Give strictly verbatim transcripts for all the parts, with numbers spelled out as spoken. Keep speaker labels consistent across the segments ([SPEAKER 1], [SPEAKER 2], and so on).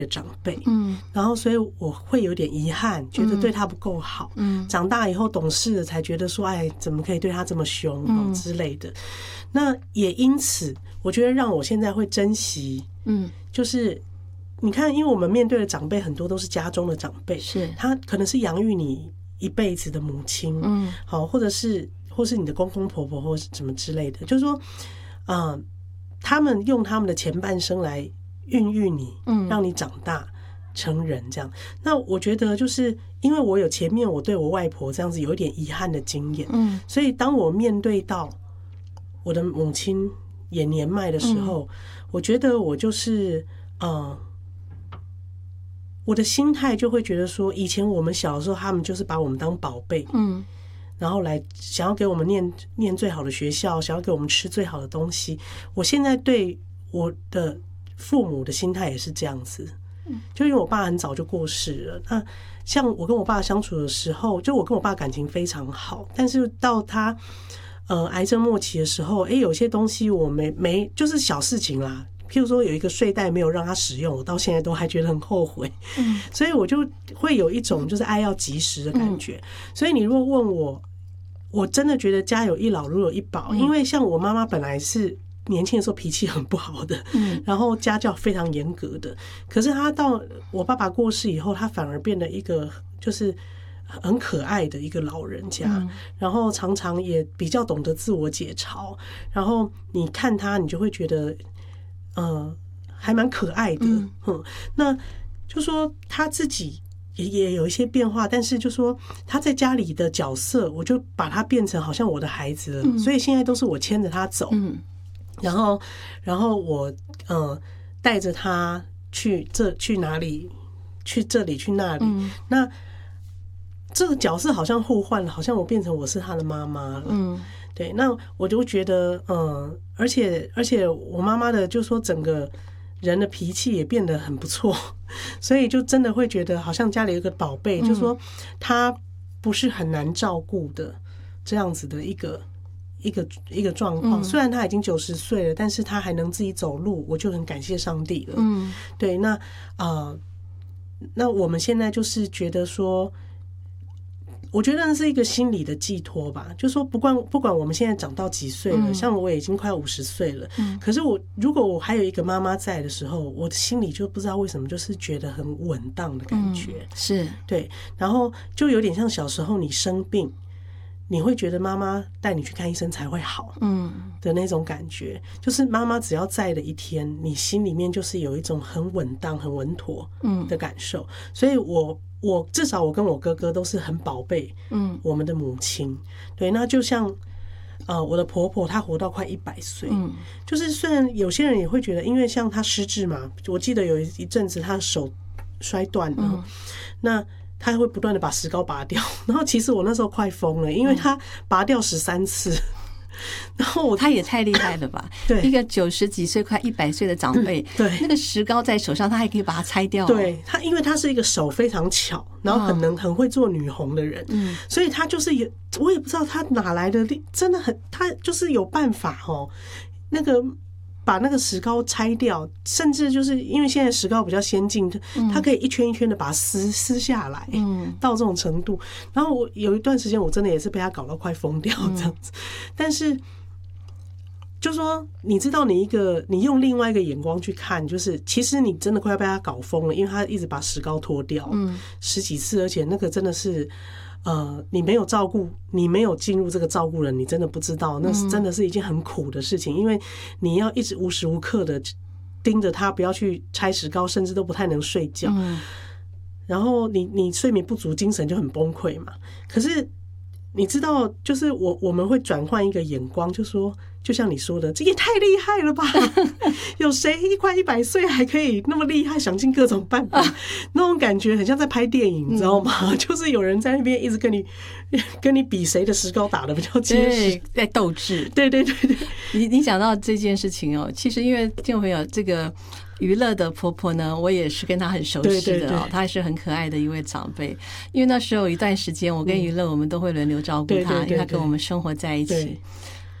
[SPEAKER 1] 的长辈，
[SPEAKER 2] 嗯，
[SPEAKER 1] 然后所以我会有点遗憾，觉得对他不够好，
[SPEAKER 2] 嗯，
[SPEAKER 1] 长大以后懂事了才觉得说，哎，怎么可以对他这么凶、
[SPEAKER 2] 嗯、
[SPEAKER 1] 之类的。那也因此，我觉得让我现在会珍惜，
[SPEAKER 2] 嗯，
[SPEAKER 1] 就是你看，因为我们面对的长辈很多都是家中的长辈，
[SPEAKER 2] 是
[SPEAKER 1] 他可能是养育你一辈子的母亲，
[SPEAKER 2] 嗯，
[SPEAKER 1] 好，或者是或是你的公公婆婆或什么之类的，就是说，嗯、呃，他们用他们的前半生来孕育你，
[SPEAKER 2] 嗯，
[SPEAKER 1] 让你长大成人这样。那我觉得就是因为我有前面我对我外婆这样子有一点遗憾的经验，
[SPEAKER 2] 嗯，
[SPEAKER 1] 所以当我面对到我的母亲也年迈的时候，嗯、我觉得我就是呃，我的心态就会觉得说，以前我们小的时候，他们就是把我们当宝贝，
[SPEAKER 2] 嗯。
[SPEAKER 1] 然后来想要给我们念念最好的学校，想要给我们吃最好的东西。我现在对我的父母的心态也是这样子，就因为我爸很早就过世了。那像我跟我爸相处的时候，就我跟我爸感情非常好，但是到他呃癌症末期的时候，哎，有些东西我没没就是小事情啦。譬如说有一个睡袋没有让他使用，我到现在都还觉得很后悔。嗯，所以我就会有一种就是爱要及时的感觉。所以你如果问我，我真的觉得家有一老如有一宝，因为像我妈妈本来是年轻的时候脾气很不好的，嗯，然后家教非常严格的，可是她到我爸爸过世以后，她反而变得一个就是很可爱的一个老人家，嗯、然后常常也比较懂得自我解嘲，然后你看她，你就会觉得，呃，还蛮可爱的，嗯，嗯那就说她自己。也也有一些变化，但是就说他在家里的角色，我就把他变成好像我的孩子了，嗯、所以现在都是我牵着他走，嗯、然后然后我呃带着他去这去哪里，去这里去那里，嗯、那这个角色好像互换了，好像我变成我是他的妈妈了，嗯，对，那我就觉得，嗯、呃，而且而且我妈妈的就说整个。人的脾气也变得很不错，所以就真的会觉得好像家里有个宝贝，嗯、就说他不是很难照顾的这样子的一个一个一个状况。嗯、虽然他已经九十岁了，但是他还能自己走路，我就很感谢上帝了。嗯，对，那呃，那我们现在就是觉得说。我觉得那是一个心理的寄托吧，就是说不管不管我们现在长到几岁了，嗯、像我已经快五十岁了，嗯、可是我如果我还有一个妈妈在的时候，我的心里就不知道为什么就是觉得很稳当的感觉，嗯、
[SPEAKER 2] 是
[SPEAKER 1] 对，然后就有点像小时候你生病，你会觉得妈妈带你去看医生才会好，嗯的那种感觉，就是妈妈只要在的一天，你心里面就是有一种很稳当、很稳妥的感受，嗯、所以我。我至少我跟我哥哥都是很宝贝，嗯，我们的母亲，对，那就像，呃，我的婆婆她活到快一百岁，嗯，就是虽然有些人也会觉得，因为像她失智嘛，我记得有一阵子她手摔断了，嗯、那她会不断的把石膏拔掉，然后其实我那时候快疯了，因为她拔掉十三次。然后我
[SPEAKER 2] 他也太厉害了吧！
[SPEAKER 1] 对，
[SPEAKER 2] 一个九十几岁、快一百岁的长辈，
[SPEAKER 1] 对，
[SPEAKER 2] 那个石膏在手上，他还可以把它拆掉。
[SPEAKER 1] 对他，因为他是一个手非常巧，然后很能、很会做女红的人，嗯，所以他就是有，我也不知道他哪来的力，真的很，他就是有办法哦，那个。把那个石膏拆掉，甚至就是因为现在石膏比较先进，它可以一圈一圈的把它撕撕下来，嗯，到这种程度。然后我有一段时间，我真的也是被他搞到快疯掉这样子。但是，就说你知道，你一个你用另外一个眼光去看，就是其实你真的快要被他搞疯了，因为他一直把石膏脱掉，嗯，十几次，而且那个真的是。呃，你没有照顾，你没有进入这个照顾人，你真的不知道，那是真的是一件很苦的事情，因为你要一直无时无刻的盯着他，不要去拆石膏，甚至都不太能睡觉。然后你你睡眠不足，精神就很崩溃嘛。可是你知道，就是我我们会转换一个眼光，就说，就像你说的，这也太厉害了吧！有谁一快一百岁还可以那么厉害，想尽各种办法？那种感觉很像在拍电影，你知道吗？嗯、就是有人在那边一直跟你跟你比谁的石膏打得比较结实，
[SPEAKER 2] 在斗智。
[SPEAKER 1] 对对对对，
[SPEAKER 2] 你你讲到这件事情哦，其实因为听众朋友这个。娱乐的婆婆呢，我也是跟她很熟悉的哦，
[SPEAKER 1] 对对对，
[SPEAKER 2] 她是很可爱的一位长辈。因为那时候有一段时间，我跟娱乐我们都会轮流照顾她，
[SPEAKER 1] 对对对对，
[SPEAKER 2] 因为她跟我们生活在一起。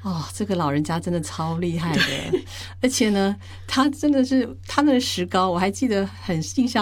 [SPEAKER 2] 哦，这个老人家真的超厉害的，而且呢，他真的是他那个石膏，我还记得很印象